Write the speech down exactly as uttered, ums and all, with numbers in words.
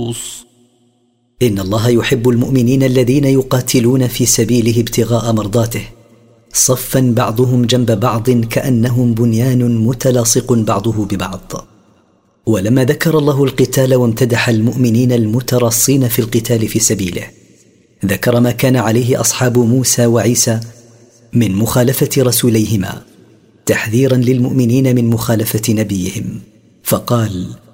النصوص. إن الله يحب المؤمنين الذين يقاتلون في سبيله ابتغاء مرضاته صفا بعضهم جنب بعض كأنهم بنيان متلاصق بعضه ببعض. ولما ذكر الله القتال وامتدح المؤمنين المترصين في القتال في سبيله، ذكر ما كان عليه أصحاب موسى وعيسى من مخالفة رسوليهما تحذيرا للمؤمنين من مخالفة نبيهم، فقال: